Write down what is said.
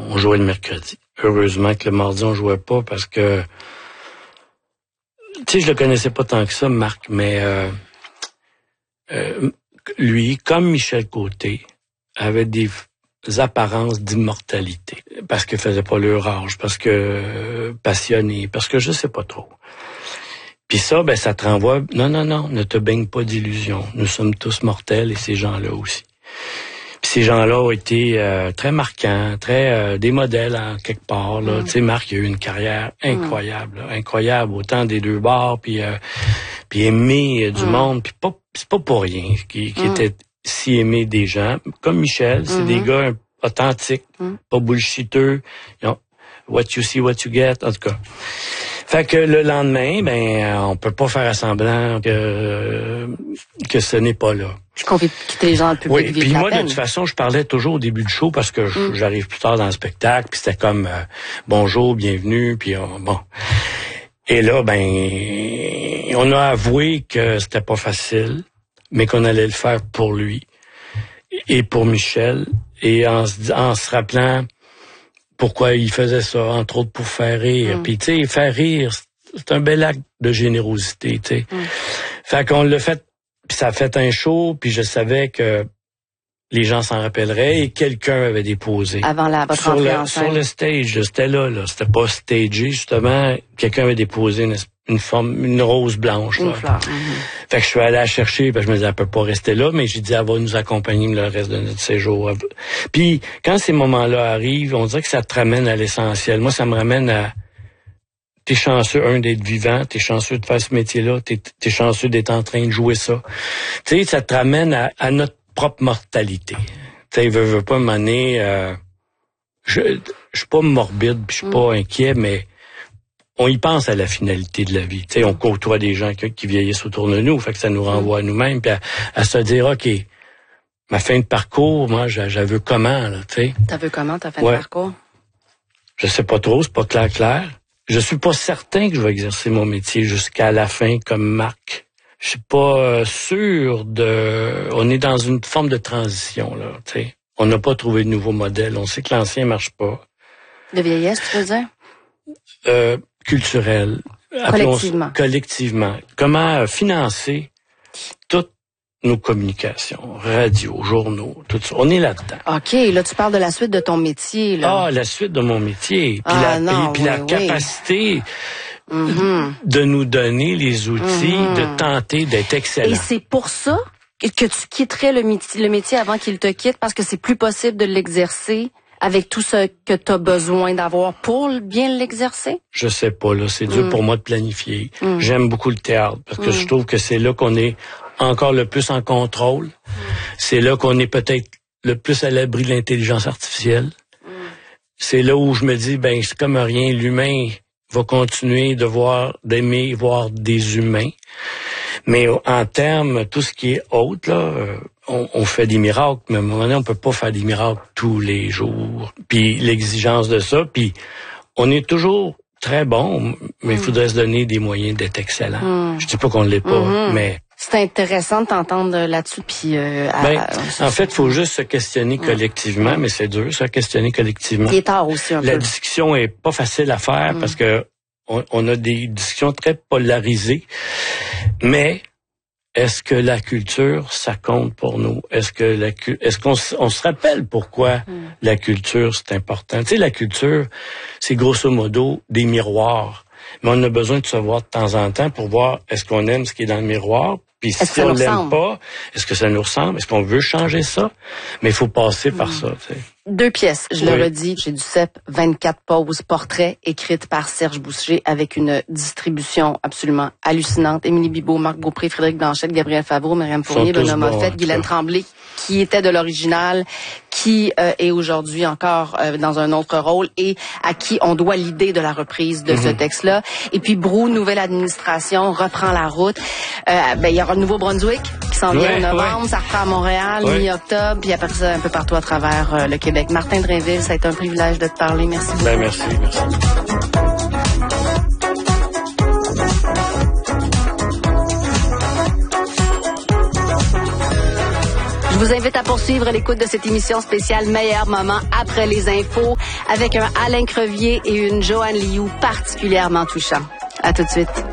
on jouait le mercredi. Heureusement que le mardi, on jouait pas parce que... Tu sais, je le connaissais pas tant que ça, Marc, mais lui, comme Michel Côté, avait des apparences d'immortalité. Parce qu'il faisait pas leur âge, parce que passionné, parce que je sais pas trop. Puis ça, ben, ça te renvoie... Non, ne te baigne pas d'illusions. Nous sommes tous mortels et ces gens-là aussi. Puis ces gens-là ont été très marquants, très des modèles en quelque part. Là. Tu sais, Marc, il a eu une carrière incroyable, là, incroyable, autant des deux bords, puis aimé du monde. Puis c'est pas pour rien qu'il était si aimé des gens. Comme Michel, c'est des gars authentiques, pas bullshiteux. What you see, what you get, en tout cas. Fait que le lendemain, ben, on peut pas faire semblant que ce n'est pas là. Puis qu'on fait quitter les gens dans le public. Oui, puis moi, de toute façon, je parlais toujours au début du show parce que j'arrive plus tard dans le spectacle, puis c'était comme bonjour, bienvenue, puis bon. Et là, ben, on a avoué que c'était pas facile, mais qu'on allait le faire pour lui et pour Michel, et en se rappelant pourquoi il faisait ça, entre autres pour faire rire. Puis, tu sais, faire rire, c'est un bel acte de générosité, tu sais. Fait qu'on l'a fait, puis ça a fait un show, puis je savais que les gens s'en rappelleraient et quelqu'un avait déposé. Avant votre entrée en scène. Sur le stage, c'était là. C'était pas stagé, justement. Quelqu'un avait déposé une rose blanche. Une là. fleur. Fait que je suis allé la chercher, parce que je me disais, elle peut pas rester là, mais j'ai dit, elle va nous accompagner le reste de notre séjour. Puis, quand ces moments-là arrivent, on dirait que ça te ramène à l'essentiel. Moi, ça me ramène à... T'es chanceux, d'être vivant, t'es chanceux de faire ce métier-là, t'es chanceux d'être en train de jouer ça. Tu sais, ça te ramène à notre propre mortalité. Tu sais, veux pas m'amener... je suis pas morbide, puis je suis pas inquiet, mais on y pense à la finalité de la vie. Tu sais, on côtoie des gens qui vieillissent autour de nous, fait que ça nous renvoie à nous-mêmes, puis à se dire, OK, ma fin de parcours, moi, je veux comment, là, tu sais. T'as vu comment, ta fin de parcours? Je sais pas trop, c'est pas clair. Je suis pas certain que je vais exercer mon métier jusqu'à la fin comme Marc. Je suis pas sûr de... On est dans une forme de transition, là, tu sais. On n'a pas trouvé de nouveau modèle. On sait que l'ancien marche pas. De vieillesse, tu veux dire? Culturel. Collectivement. Comment financer toutes nos communications, radio, journaux, tout ça. On est là-dedans. OK, là, tu parles de la suite de ton métier, là. Ah, la suite de mon métier. Puis la capacité de nous donner les outils, de tenter d'être excellent. Et c'est pour ça que tu quitterais le métier avant qu'il te quitte, parce que c'est plus possible de l'exercer avec tout ce que tu as besoin d'avoir pour bien l'exercer? Je sais pas, là. C'est dur pour moi de planifier. J'aime beaucoup le théâtre parce que je trouve que c'est là qu'on est encore le plus en contrôle. C'est là qu'on est peut-être le plus à l'abri de l'intelligence artificielle. C'est là où je me dis, ben, c'est comme rien. L'humain va continuer d'aimer voir des humains. Mais en termes, tout ce qui est autre, là, on fait des miracles, mais à un moment donné, on peut pas faire des miracles tous les jours. Puis l'exigence de ça, puis on est toujours très bon, mais il faudrait se donner des moyens d'être excellent. Je dis pas qu'on l'est pas, mais... C'est intéressant de t'entendre là-dessus, puis... en fait, il faut juste se questionner collectivement, mais c'est dur, se questionner collectivement. Il est tard aussi un peu. La discussion est pas facile à faire parce que on a des discussions très polarisées, mais est-ce que la culture, ça compte pour nous? Est-ce qu'on se rappelle pourquoi la culture, c'est important? Tu sais, la culture, c'est grosso modo des miroirs. Mais on a besoin de se voir de temps en temps pour voir est-ce qu'on aime ce qui est dans le miroir. Puis si on l'aime pas, est-ce que ça nous ressemble? Est-ce qu'on veut changer ça? Mais il faut passer par ça, tu sais. 2 pièces, je le redis, chez Duceppe, 24 pauses, portraits, écrites par Serge Boucher, avec une distribution absolument hallucinante. Émilie Bibeau, Marc Beaupré, Frédéric Blanchette, Gabriel Favreau, Myriam Fournier, Benoît Moffett, Guylaine Tremblay, qui était de l'original, qui est aujourd'hui encore dans un autre rôle et à qui on doit l'idée de la reprise de ce texte-là. Et puis Brou, nouvelle administration, reprend la route. Il y aura le Nouveau-Brunswick qui s'en vient en novembre, ça reprend à Montréal, mi-octobre, puis après ça un peu partout à travers le Québec. Martin Drainville, ça a été un privilège de te parler. Merci beaucoup. Merci. Je Je vous invite à poursuivre l'écoute de cette émission spéciale Meilleur moment après les infos avec un Alain Crevier et une Joanne Liou particulièrement touchants. À tout de suite.